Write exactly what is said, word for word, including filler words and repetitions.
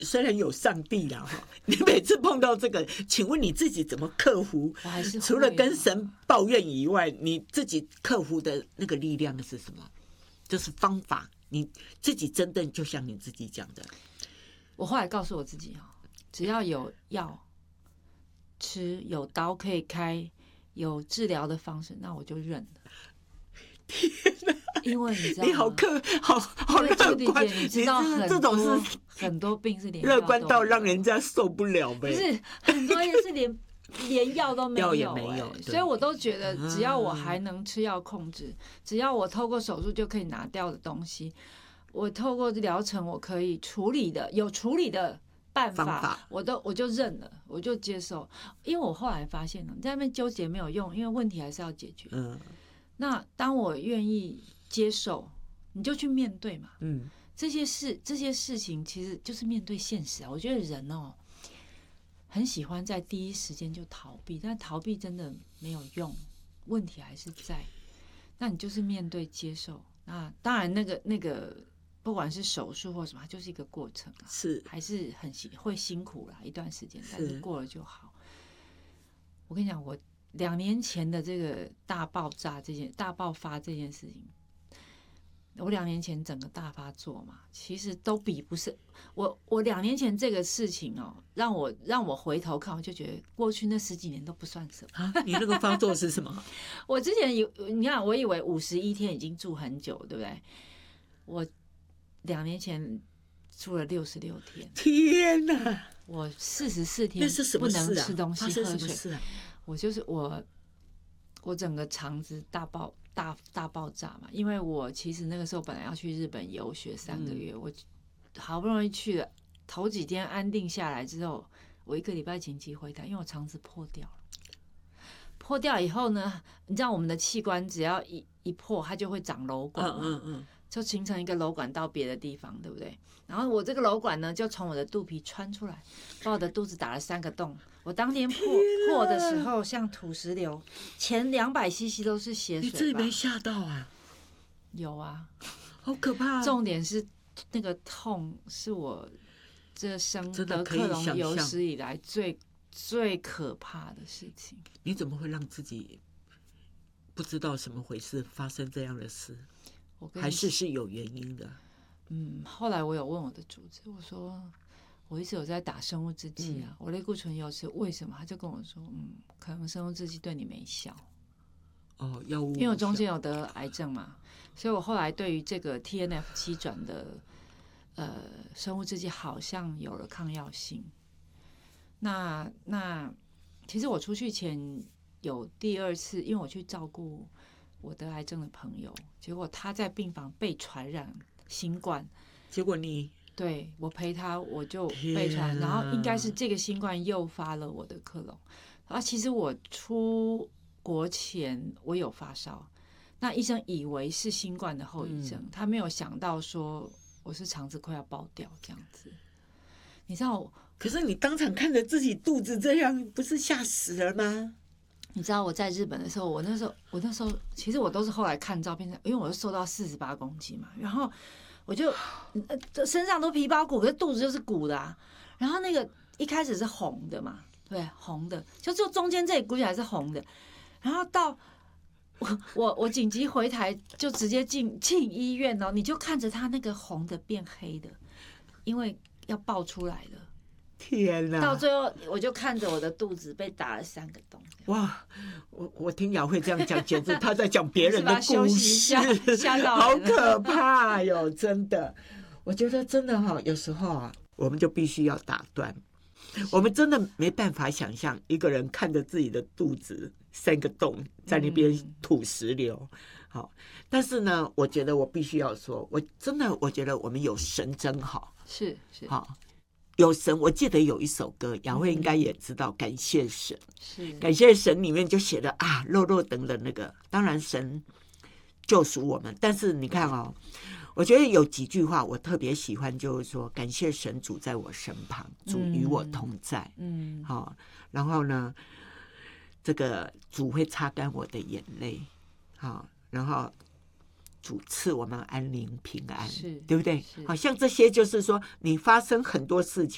虽然有上帝啦，你每次碰到这个，请问你自己怎么克服？ 我还是除了跟神抱怨以外，你自己克服的那个力量是什么？就是方法，你自己真正就像你自己讲的。 我后来告诉我自己，只要有药吃，有刀可以开，有治疗的方式，那我就认了。 天哪！ 因为你知道吗？ 你好客，好好乐观。 你知道很这种是很多病是连乐观到让人家受不了呗。 不是很多人是连连药都没有、欸， 药也没有， 所以我都觉得只要我还能吃药控制，嗯、只要我透过手术就可以拿掉的东西，我透过疗程我可以处理的，有处理的办法， 法我都我就认了，我就接受。因为我后来发现了，在那边纠结没有用，因为问题还是要解决。 嗯， 那当我愿意接受，你就去面对嘛。 嗯， 这些事这些事情其实就是面对现实啊。我觉得人哦，很喜欢在第一时间就逃避，但逃避真的没有用，问题还是在。那你就是面对接受。那当然，那个那个，不管是手术或什么，它就是一个过程啊， 是还是很会辛苦啦，一段时间，但是过了就好。我跟你讲，我两年前的这个大爆炸这件大爆发这件事情。我两年前整个大发作嘛，其实都比不是我。我两年前这个事情哦，让我让我回头看，我就觉得过去那十几年都不算什么。 啊，你那个发作是什么？ 我之前有，你看，我以为五十一天已经住很久，对不对？我两年前住了六十六天。 天哪！ 我四十四天不能吃东西、喝水。我就是我，我整个肠子大爆。大大爆炸嘛，因为我其实那个时候本来要去日本游学三个月，嗯、我好不容易去了，头几天安定下来之后，我一个礼拜紧急回台，因为我肠子破掉了。破掉以后呢，你知道我们的器官只要一一破，它就会长瘘管嘛，嗯嗯嗯，就形成一个瘘管到别的地方，对不对？然后我这个瘘管呢，就从我的肚皮穿出来，把我的肚子打了三个洞。我当天破破的时候像土石流，前两百 C C 都是血水。 你自己没吓到啊？ 有啊， 好可怕、啊。 重点是那个痛是我这生得克隆有史以来最最可怕的事情。 你怎么会让自己不知道什么回事发生这样的事？我还是是有原因的。 嗯，后来我有问我的主治，我说。我一直有在打生物制剂啊，嗯、我类固醇有吃，为什么？他就跟我说，嗯，可能生物制剂对你没效。 哦，药物。 因为我中间有得癌症嘛，所以我后来对于这个 T N F 七 转的呃生物制剂好像有了抗药性。那那其实我出去前有第二次，因为我去照顾我得癌症的朋友，结果他在病房被传染新冠， 结果你。 对，我陪他，我就被传，然后应该是这个新冠诱发了我的克隆。啊，其实我出国前我有发烧，那医生以为是新冠的后遗症，嗯、他没有想到说我是肠子快要爆掉这样子。你知道， 可是你当场看着自己肚子这样，不是吓死了吗？ 你知道我在日本的时候，我那时候我那时候其实我都是后来看照片，因为我瘦到四十八公斤嘛，然后。我就呃身上都皮包骨，可是肚子就是鼓的啊。然后那个一开始是红的嘛，对，红的，就就中间这里估计还是红的。然后到我我我紧急回台，就直接进进医院哦，你就看着他那个红的变黑的，因为要爆出来了。 天哪！ 到最后我就看着我的肚子被打了三个洞。 哇，我我听雅慧这样讲，简直她在讲别人的故事， 吓好可怕哟！真的，我觉得真的哈、哦，有时候啊，我们就必须要打断。我们真的没办法想象一个人看着自己的肚子三个洞在那边吐石榴。好、嗯，但是呢，我觉得我必须要说，我真的我觉得我们有神真好， 是是好。有神，我记得有一首歌，雅慧应该也知道，感谢神。 是感谢神里面就写的啊，肉肉等的那个，当然神救赎我们，但是你看哦，我觉得有几句话我特别喜欢，就是说感谢神主在我身旁，主与我同在，嗯，好、哦，然后呢，这个主会擦干我的眼泪，好、哦，然后。主赐我们安宁平安，对不对？好像这些就是说，你发生很多事情。